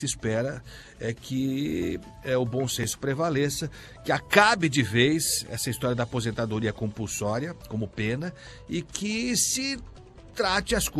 se espera é que o bom senso prevaleça, que acabe de vez essa história da aposentadoria compulsória como pena e que se trate as